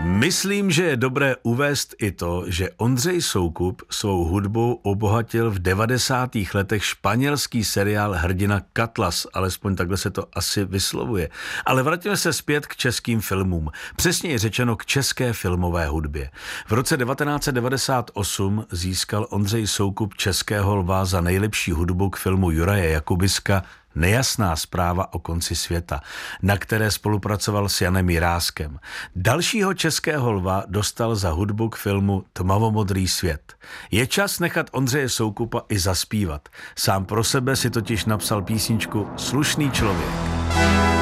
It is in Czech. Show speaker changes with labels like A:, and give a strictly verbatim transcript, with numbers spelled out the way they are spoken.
A: Myslím, že je dobré uvést i to, že Ondřej Soukup svou hudbou obohatil v devadesátých letech španělský seriál Hrdina Katlas, alespoň takhle se to asi vyslovuje. Ale vraťme se zpět k českým filmům, přesněji řečeno k české filmové hudbě. V roce devatenáct set devadesát osm získal Ondřej Soukup Českého lva za nejlepší hudbu k filmu Juraje Jakubiska Nejasná zpráva o konci světa, na které spolupracoval s Janem Jiráskem. Dalšího Českého lva dostal za hudbu k filmu Tmavomodrý svět. Je čas nechat Ondřeje Soukupa i zaspívat. Sám pro sebe si totiž napsal písničku Slušný člověk.